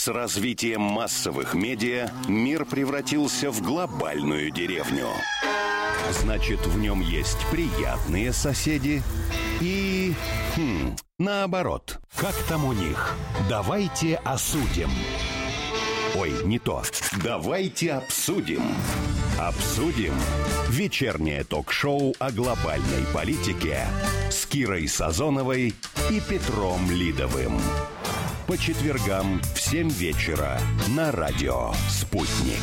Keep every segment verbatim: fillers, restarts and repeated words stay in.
С развитием массовых медиа мир превратился в глобальную деревню. Значит, в нем есть приятные соседи и... Хм, наоборот. Как там у них? Давайте осудим. Ой, не то. Давайте обсудим. Обсудим. Вечернее ток-шоу о глобальной политике с Кирой Сазоновой и Петром Лидовым. По четвергам в семь вечера на радио «Спутник».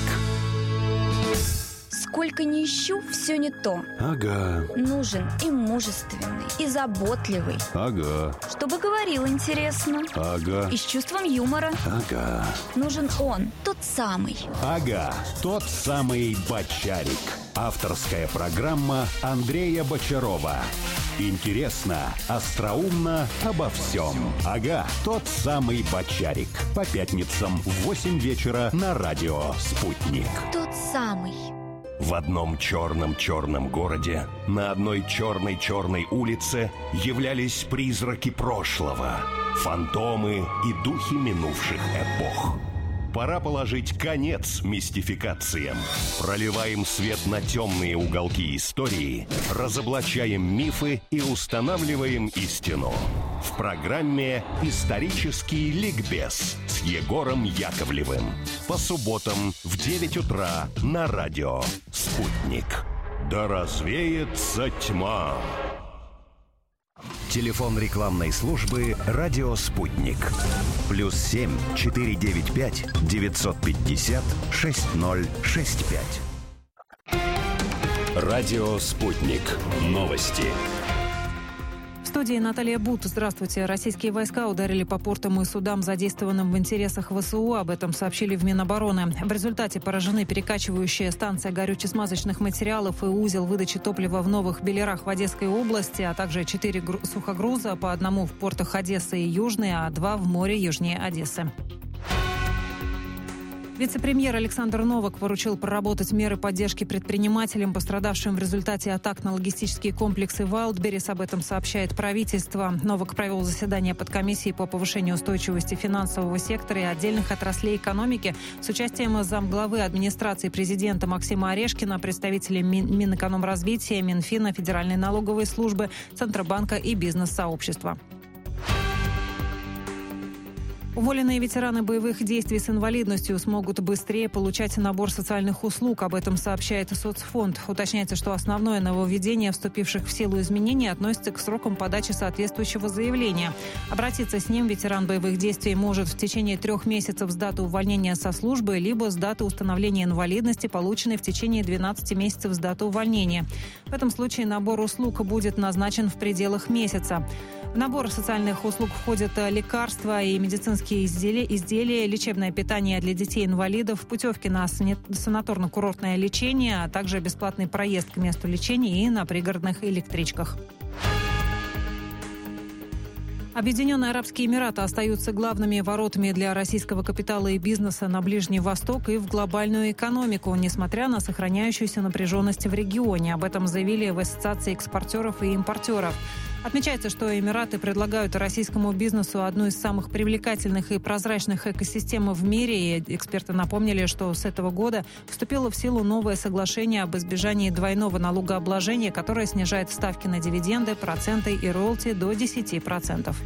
Сколько ни ищу, все не то. Ага. Нужен и мужественный, и заботливый. Ага. Чтобы говорил интересно. Ага. И с чувством юмора. Ага. Нужен он, тот самый. Ага, тот самый Бочарик. Авторская программа Андрея Бочарова. Интересно, остроумно, обо всем. Ага, тот самый Бочарик. По пятницам в восемь вечера на радио «Спутник». Тот самый. В одном черном-черном городе на одной черной-черной улице являлись призраки прошлого, фантомы и духи минувших эпох. Пора положить конец мистификациям. Проливаем свет на темные уголки истории, разоблачаем мифы и устанавливаем истину. В программе «Исторический ликбез» с Егором Яковлевым. По субботам в девять утра на радио «Спутник». Да развеется тьма. Телефон рекламной службы «Радио Спутник». Плюс семь четыре девять пять девятьсот пятьдесят шесть ноль шесть пять. Радио «Спутник». Новости. В студии Наталья Бут. Здравствуйте. Российские войска ударили по портам и судам, задействованным в интересах ВСУ. Об этом сообщили в Минобороны. В результате поражены перекачивающая станция горюче-смазочных материалов и узел выдачи топлива в Новых Белерах в Одесской области, а также четыре гру- сухогруза, по одному в портах Одессы и Южной, а два в море южнее Одессы. Вице-премьер Александр Новак поручил проработать меры поддержки предпринимателям, пострадавшим в результате атак на логистические комплексы Wildberries. Об этом сообщает правительство. Новак провел заседание подкомиссии по повышению устойчивости финансового сектора и отдельных отраслей экономики с участием замглавы администрации президента Максима Орешкина, представителей Мин- Минэкономразвития, Минфина, Федеральной налоговой службы, Центробанка и бизнес-сообщества. Уволенные ветераны боевых действий с инвалидностью смогут быстрее получать набор социальных услуг. Об этом сообщает соцфонд. Уточняется, что основное нововведение вступивших в силу изменений относится к срокам подачи соответствующего заявления. Обратиться с ним ветеран боевых действий может в течение трех месяцев с даты увольнения со службы, либо с даты установления инвалидности, полученной в течение двенадцати месяцев с даты увольнения. В этом случае набор услуг будет назначен в пределах месяца. В набор социальных услуг входят лекарства и медицинские изделия, изделия, лечебное питание для детей-инвалидов, путевки на санаторно-курортное лечение, а также бесплатный проезд к месту лечения и на пригородных электричках. Объединенные Арабские Эмираты остаются главными воротами для российского капитала и бизнеса на Ближний Восток и в глобальную экономику, несмотря на сохраняющуюся напряженность в регионе. Об этом заявили в Ассоциации экспортеров и импортеров. Отмечается, что Эмираты предлагают российскому бизнесу одну из самых привлекательных и прозрачных экосистем в мире. И эксперты напомнили, что с этого года вступило в силу новое соглашение об избежании двойного налогообложения, которое снижает ставки на дивиденды, проценты и роялти до десяти процентов.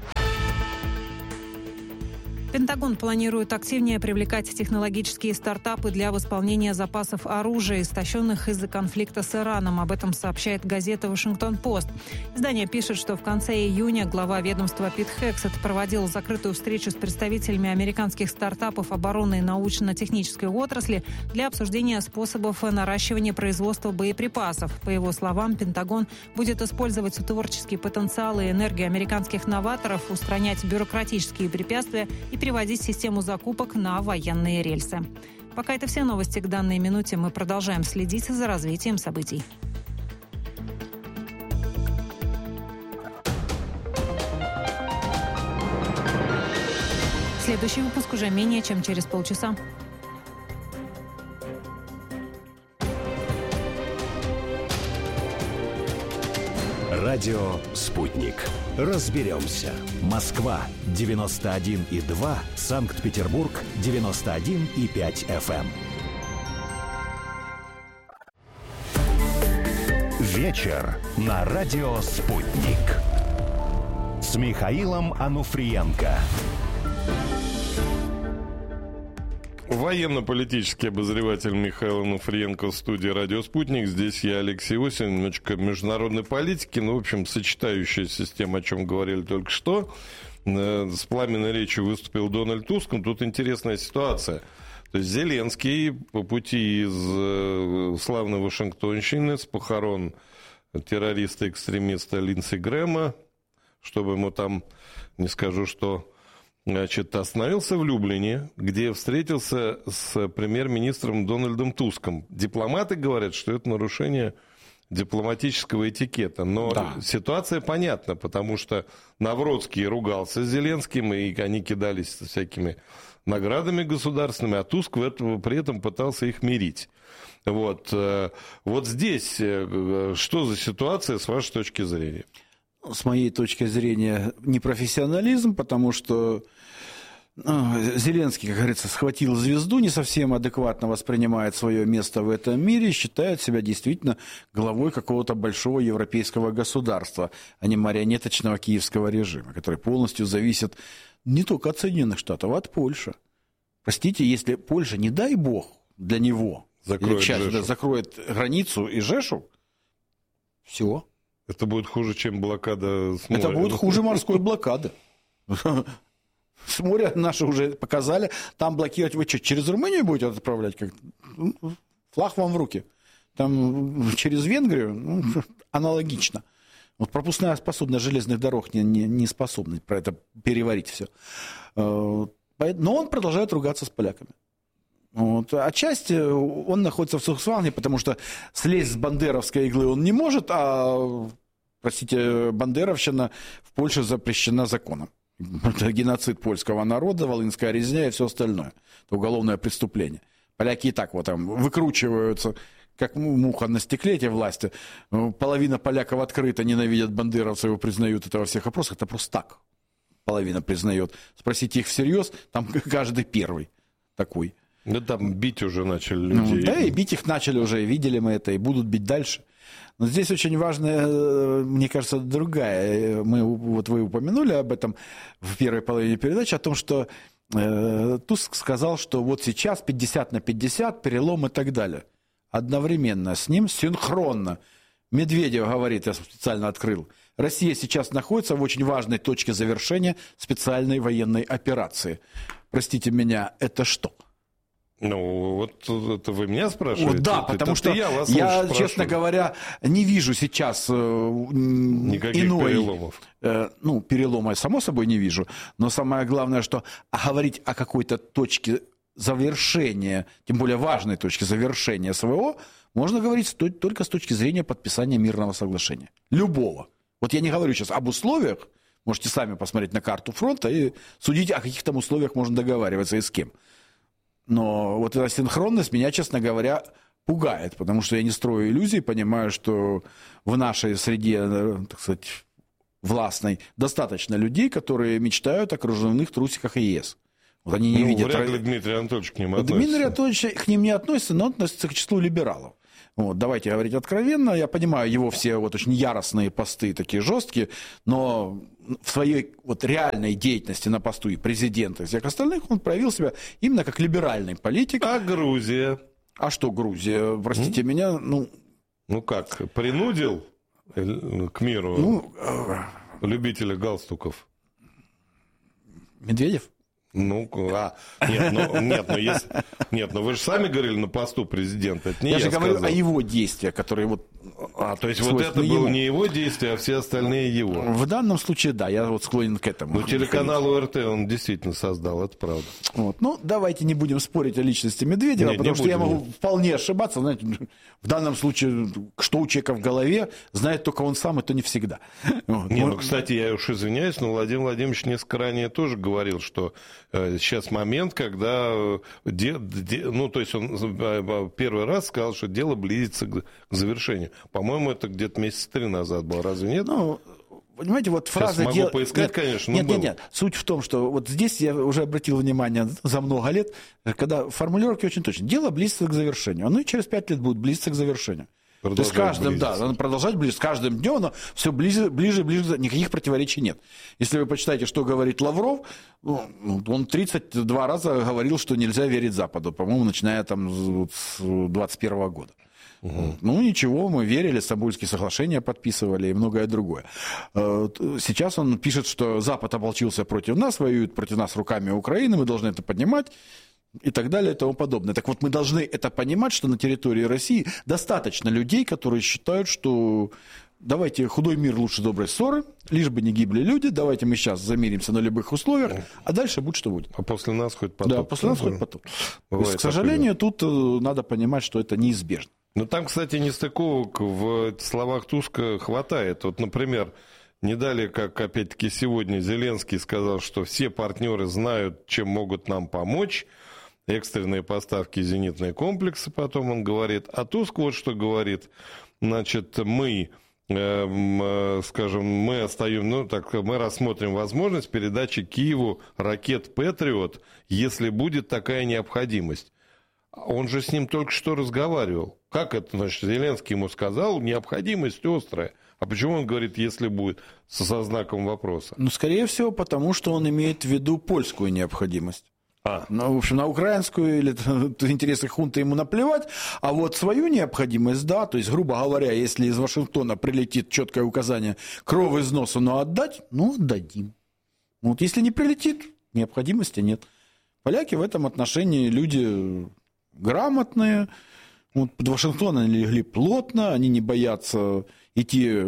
Пентагон планирует активнее привлекать технологические стартапы для восполнения запасов оружия, истощенных из-за конфликта с Ираном. Об этом сообщает газета «Вашингтон-Пост». Издание пишет, что в конце июня глава ведомства Пит Хексет проводил закрытую встречу с представителями американских стартапов оборонной и научно-технической отрасли для обсуждения способов наращивания производства боеприпасов. По его словам, Пентагон будет использовать творческий потенциал и энергию американских новаторов, устранять бюрократические препятствия и переводить систему закупок на военные рельсы. Пока это все новости к данной минуте. Мы продолжаем следить за развитием событий. Следующий выпуск уже менее чем через полчаса. Радио «Спутник». Разберемся. Москва девяносто один и два, Санкт-Петербург девяносто один и пять эф эм. Вечер на радио «Спутник» с Михаилом Ануфриенко. Военно-политический обозреватель Михаил Ануфриенко в студии «Радио Спутник». Здесь я, Алексей Осин, немножечко международной политики, ну, в общем, сочетающаяся с тем, о чем говорили только что. С пламенной речью выступил Дональд Туск. Тут интересная ситуация. То есть Зеленский по пути из славной Вашингтонщины с похорон террориста-экстремиста Линдси Грэма, чтобы ему там, не скажу, что... Значит, остановился в Люблине, где встретился с премьер-министром Дональдом Туском. Дипломаты говорят, что это нарушение дипломатического этикета. Но да. Ситуация понятна, потому что Навроцкий ругался с Зеленским, и они кидались всякими наградами государственными, а Туск в этом, при этом пытался их мирить. Вот, вот здесь что за ситуация с вашей точки зрения? С моей точки зрения, непрофессионализм, потому что ну, Зеленский, как говорится, схватил звезду, не совсем адекватно воспринимает свое место в этом мире, считает себя действительно главой какого-то большого европейского государства, а не марионеточного киевского режима, который полностью зависит не только от Соединенных Штатов, а от Польши. Простите, если Польша, не дай бог, для него закроет, часть, да, закроет границу и Жешу, все. Это будет хуже, чем блокада с моря. Это будет хуже морской блокады. С моря наши уже показали. Там блокировать вы что, через Румынию будете отправлять? Как? Флаг вам в руки. Там через Венгрию ну, аналогично. Вот пропускная способность железных дорог не, не, не способна про это переварить все. Но он продолжает ругаться с поляками. Вот. Отчасти он находится в сухосвалке, потому что слезть с бандеровской иглы он не может, а, простите, бандеровщина в Польше запрещена законом. Это геноцид польского народа, волынская резня и все остальное. Это уголовное преступление. Поляки и так вот там выкручиваются, как муха на стекле, эти власти. Половина поляков открыто ненавидят бандеровцев и признают это во всех опросах. Это просто так. Половина признает. Спросите их всерьез, там каждый первый такой. Да там бить уже начали людей. Ну, да, и бить их начали уже, видели мы это, и будут бить дальше. Но здесь очень важная, мне кажется, другая. Мы, вот вы упомянули об этом в первой половине передачи, о том, что э, Туск сказал, что вот сейчас пятьдесят на пятьдесят, перелом и так далее. Одновременно с ним, синхронно, Медведев говорит, я специально открыл, Россия сейчас находится в очень важной точке завершения специальной военной операции. Простите меня, это что? Ну, вот это вы меня спрашиваете? Вот, да, это, потому это что я, вас я честно говоря, не вижу сейчас э, никаких иной, переломов. Э, ну, перелома я, само собой, не вижу. Но самое главное, что говорить о какой-то точке завершения, тем более важной точке завершения СВО, можно говорить только с точки зрения подписания мирного соглашения. Любого. Вот я не говорю сейчас об условиях, можете сами посмотреть на карту фронта и судить, о каких там условиях можно договариваться и с кем. Но вот эта синхронность меня, честно говоря, пугает, потому что я не строю иллюзий, понимаю, что в нашей среде, так сказать, властной достаточно людей, которые мечтают о кружевных трусиках ЕС. Вот они не ну, видят... вряд ли Дмитрий Анатольевич к ним относится. Дмитрий Анатольевич к ним не относится, но он относится к числу либералов. Вот, давайте говорить откровенно. Я понимаю его все вот очень яростные посты, такие жесткие, но в своей вот реальной деятельности на посту и президента, и всех остальных, он проявил себя именно как либеральный политик. А Грузия? А что Грузия? Простите М? меня, ну... Ну как, принудил к миру ну, любителя галстуков? Медведев? Ну, а, нет, ну, нет, ну, если, нет, ну вы же сами говорили на посту президента, это не я, я же говорю сказал. О его действиях, которые вот... А, то есть вот это было не его действия, а все остальные его? В данном случае, да, я вот склонен к этому. Ну, телеканал ОРТ он действительно создал, это правда. Вот. Ну, давайте не будем спорить о личности Медведева, нет, потому что будем. Я могу вполне ошибаться, знаете, в данном случае, что у человека в голове, знает только он сам, это не всегда. Вот. Не, ну, кстати, я уж извиняюсь, но Владимир Владимирович несколько ранее тоже говорил, что сейчас момент, когда, де, де, ну, то есть он первый раз сказал, что дело близится к завершению. По-моему, это где-то месяца три назад было, разве нет? Ну, понимаете, вот фраза... Сейчас могу дел... поискать, нет, конечно, нет, но нет, нет, суть в том, что вот здесь я уже обратил внимание за много лет, когда формулировки очень точно. Дело близится к завершению. Оно и через пять лет будет близиться к завершению. То есть каждым, да, надо продолжать ближе, с каждым днем оно все ближе, ближе, ближе, никаких противоречий нет. Если вы почитаете, что говорит Лавров, ну, он тридцать два раза говорил, что нельзя верить Западу, по-моему, начиная там с двадцать первого года. Угу. Ну, ничего, мы верили, Стамбульские соглашения подписывали и многое другое. Сейчас он пишет, что Запад ополчился против нас, воюет против нас руками Украины, мы должны это поднимать. И так далее, и тому подобное. Так вот, мы должны это понимать, что на территории России достаточно людей, которые считают, что давайте худой мир лучше доброй ссоры, лишь бы не гибли люди, давайте мы сейчас замиримся на любых условиях, а дальше будет, что будет. А после нас хоть потоп. Да, после нас хоть потоп. То есть, к сожалению, тут надо понимать, что это неизбежно. Ну, там, кстати, нестыковок в словах Туска хватает. Вот, например, не далее, как, опять-таки, сегодня Зеленский сказал, что все партнеры знают, чем могут нам помочь. Экстренные поставки зенитные комплексы, потом он говорит. А Туск вот что говорит. Значит, мы, э, скажем, мы остаем, ну, так, мы рассмотрим возможность передачи Киеву ракет «Патриот», если будет такая необходимость. Он же с ним только что разговаривал. Как это, значит, Зеленский ему сказал, необходимость острая. А почему он говорит, если будет, со, со знаком вопроса? Ну, скорее всего, потому что он имеет в виду польскую необходимость. А. Ну, в общем, на украинскую или интересы хунты ему наплевать, а вот свою необходимость, да, то есть, грубо говоря, если из Вашингтона прилетит четкое указание кровь из носа, но отдать, ну, отдадим. Вот если не прилетит, необходимости нет. Поляки в этом отношении люди грамотные, вот под Вашингтон они легли плотно, они не боятся идти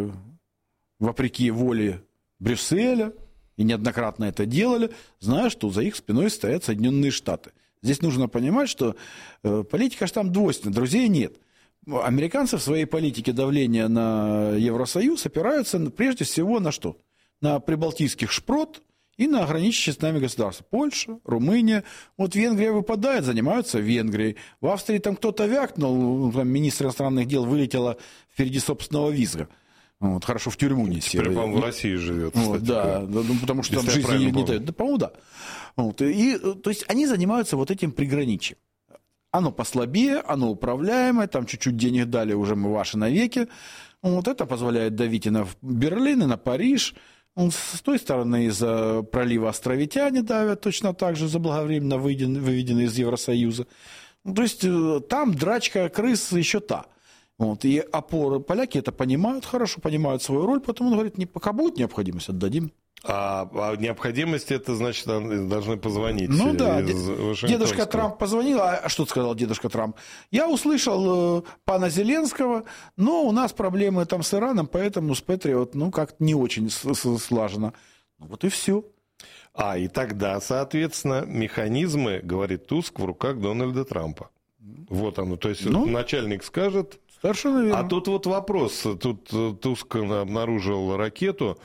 вопреки воле Брюсселя. И неоднократно это делали, зная, что за их спиной стоят Соединенные Штаты. Здесь нужно понимать, что э, политика же там двойственна, друзей нет. Американцы в своей политике давления на Евросоюз опираются прежде всего на что? На прибалтийских шпрот и на граничащие с нами государства. Польша, Румыния. Вот Венгрия выпадает, занимаются Венгрией. В Австрии там кто-то вякнул, там министр иностранных дел вылетела впереди собственного визга. Вот, хорошо, в тюрьму не сели. Теперь, по-моему, в России живет. Вот, да, да, ну, потому что там жизни не, не дают. Да, по-моему, да. Вот, и, то есть они занимаются вот этим приграничьем. Оно послабее, оно управляемое, там чуть-чуть денег дали, уже мы ваши навеки. Вот это позволяет давить и на Берлин, и на Париж. Вот, с той стороны из-за пролива островитяне давят точно так же, заблаговременно выведены из Евросоюза. Ну, то есть там драчка крыс еще та. Вот, и опоры, поляки это понимают хорошо, понимают свою роль, поэтому он говорит, не, пока будет необходимость, отдадим. А, а необходимость, это значит, должны позвонить. Ну да, дедушка Трамп позвонил, а что сказал дедушка Трамп? Я услышал э, пана Зеленского, но у нас проблемы там с Ираном, поэтому с Патриот, ну, как-то не очень слажено. Вот и все. А, и тогда, соответственно, механизмы, говорит Туск, в руках Дональда Трампа. Вот оно, то есть ну, начальник скажет... Совершенно верно. А тут вот вопрос. Тут Туск обнаружил ракету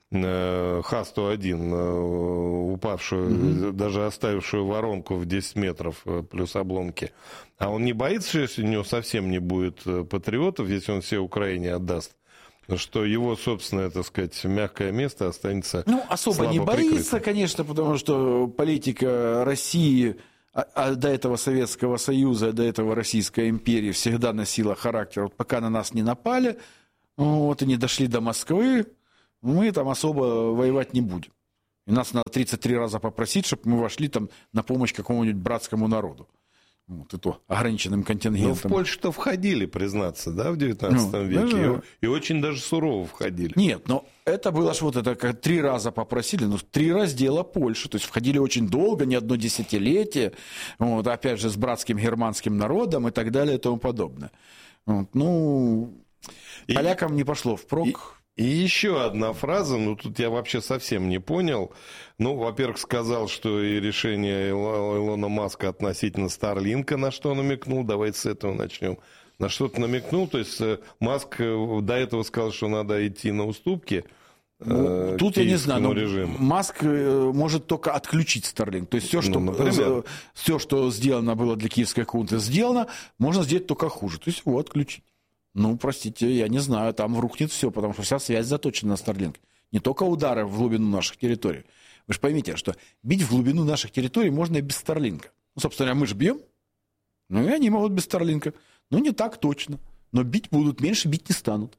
Ха сто один, упавшую, угу. даже оставившую воронку в десять метров плюс обломки. А он не боится, что если у него совсем не будет патриотов, если он все Украине отдаст, что его собственное, так сказать, мягкое место останется ну, особо не боится, прикрытым. Конечно, потому что политика России... А, а до этого Советского Союза, до этого Российской империи всегда носила характер, вот пока на нас не напали, вот и не дошли до Москвы, мы там особо воевать не будем. И нас надо тридцать три раза попросить, чтобы мы вошли там на помощь какому-нибудь братскому народу. Вот и то ограниченным контингентом. Ну, в Польшу-то входили, признаться, да, в девятнадцатом ну, веке. Даже... И, и очень даже сурово входили. Нет, но это было ж вот это, как три раза попросили, ну, три раздела Польши. То есть входили очень долго, не одно десятилетие. Вот, опять же, с братским германским народом и так далее и тому подобное. Вот, ну, и... полякам не пошло впрок. И... И еще одна фраза, ну тут я вообще совсем не понял. Ну, во-первых, сказал, что и решение Илона Маска относительно Старлинка, на что намекнул, давайте с этого начнем. На что-то намекнул, то есть Маск до этого сказал, что надо идти на уступки, Ну, тут я не знаю, но режиму. Маск может только отключить Starlink. То есть все, что, ну, все, что сделано было для киевской хунты, сделано, можно сделать только хуже. То есть его отключить. Ну, простите, я не знаю, там рухнет все, потому что вся связь заточена на Starlink. Не только удары в глубину наших территорий. Вы же поймите, что бить в глубину наших территорий можно и без Starlink. Ну, собственно, мы же бьем. Ну, и они могут без Starlink. Ну, не так точно. Но бить будут, меньше бить не станут.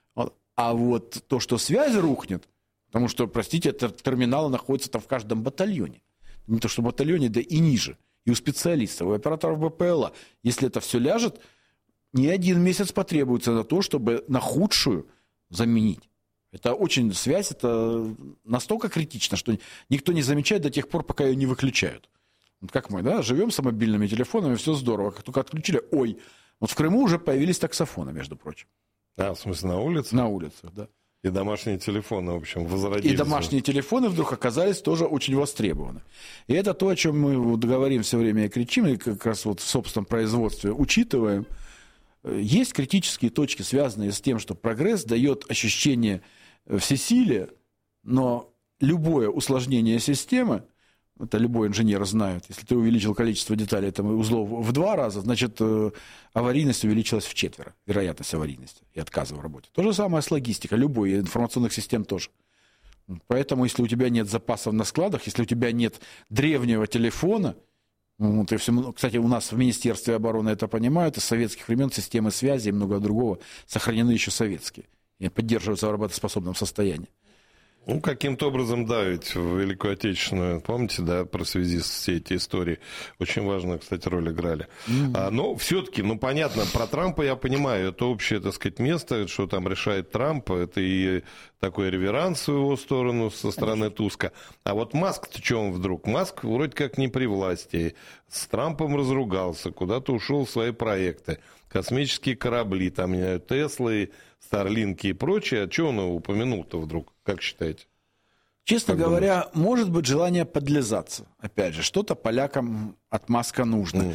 А вот то, что связь рухнет, потому что, простите, терминалы находятся там в каждом батальоне. Не то, что в батальоне, да и ниже. И у специалистов, у операторов БПЛА. Если это все ляжет, не один месяц потребуется на то, чтобы на худшую заменить. Это очень, связь, это настолько критично, что никто не замечает до тех пор, пока ее не выключают. Вот как мы, да, живем с мобильными телефонами, все здорово. Как только отключили, ой, вот в Крыму уже появились таксофоны, между прочим. А, в смысле, на улице? На улицах, да. И домашние телефоны, в общем, возродились. И домашние телефоны вдруг оказались тоже очень востребованы. И это то, о чем мы вот говорим все время и кричим, и как раз вот в собственном производстве учитываем. Есть критические точки, связанные с тем, что прогресс дает ощущение всесилия, но любое усложнение системы, это любой инженер знает, если ты увеличил количество деталей там, узлов в два раза, значит, аварийность увеличилась в четверо, вероятность аварийности и отказа в работе. То же самое с логистикой, любой, и информационных систем тоже. Поэтому, если у тебя нет запасов на складах, если у тебя нет древнего телефона, вот, и все, кстати, у нас в Министерстве обороны это понимают, из советских времен системы связи и много другого сохранены еще советские и поддерживаются в работоспособном состоянии. Ну, каким-то образом, да, ведь в Великую Отечественную, помните, да, про связист все эти истории очень важную, кстати, роль играли. Mm-hmm. А, но все-таки, ну, понятно, про Трампа я понимаю, это общее, так сказать, место, что там решает Трамп, это и такой реверанс в его сторону со стороны Туска. А вот Маск-то что он вдруг? Маск вроде как не при власти, с Трампом разругался, куда-то ушел в свои проекты, космические корабли, там, Теслы, Старлинки и прочее. А что он его упомянул-то вдруг? Как считаете? Честно как говоря, думаете? может быть желание подлизаться. Опять же, что-то полякам от Маска нужно.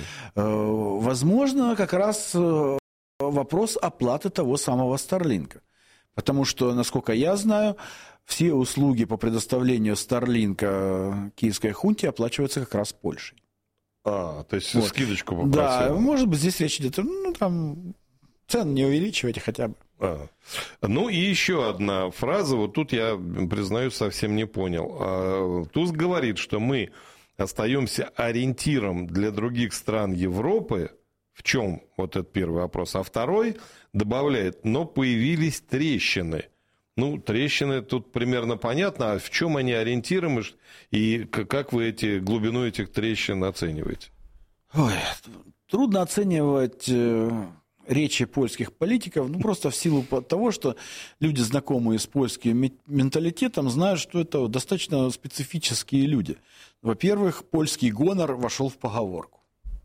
Mm. Возможно, как раз вопрос оплаты того самого Старлинка. Потому что, насколько я знаю, все услуги по предоставлению Старлинка киевской хунте оплачиваются как раз Польшей. А, то есть вот. Скидочку попросили. Да, может быть, здесь речь идет, ну, там, цены не увеличивайте хотя бы. А. Ну и еще одна фраза, вот тут я, признаюсь, совсем не понял. Туск говорит, что мы остаемся ориентиром для других стран Европы. В чем? Вот этот первый вопрос. А второй добавляет, но появились трещины. Ну, трещины тут примерно понятно, а в чем они ориентиром и как вы эти, глубину этих трещин оцениваете? Ой, трудно оценивать речи польских политиков, ну, просто в силу того, что люди, знакомые с польским менталитетом, знают, что это достаточно специфические люди. Во-первых, польский гонор вошел в поговорку.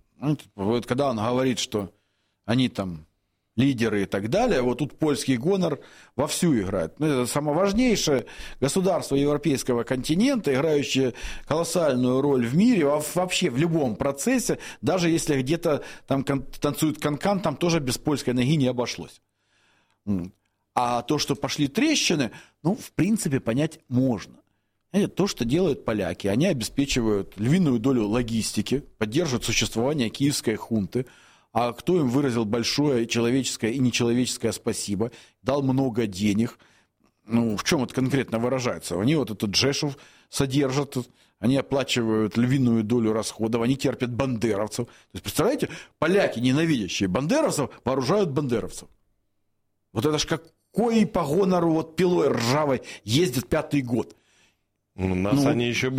Вот когда он говорит, что они там лидеры и так далее, вот тут польский гонор вовсю играет. Ну, это самое важнейшее государство европейского континента, играющее колоссальную роль в мире, вообще в любом процессе, даже если где-то там танцует канкан, там тоже без польской ноги не обошлось. А то, что пошли трещины, ну, в принципе, понять можно. То, что делают поляки, они обеспечивают львиную долю логистики, поддерживают существование киевской хунты. А кто им выразил большое человеческое и нечеловеческое спасибо, дал много денег. Ну, в чем это конкретно выражается? Они вот этот Жешув содержат, они оплачивают львиную долю расходов, они терпят бандеровцев. То есть, представляете, поляки, ненавидящие бандеровцев, вооружают бандеровцев. Вот это ж какой по гонору вот пилой ржавой ездит пятый год. У нас ну, они еще